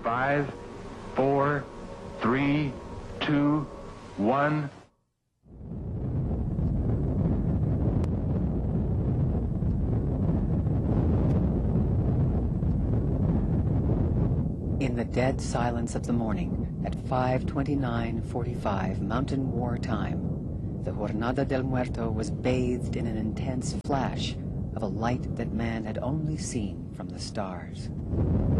5, 4, 3, 2, 1. In the dead silence of the morning, at 5:29:45 Mountain War time, the Jornada del Muerto was bathed in an intense flash of a light that man had only seen from the stars.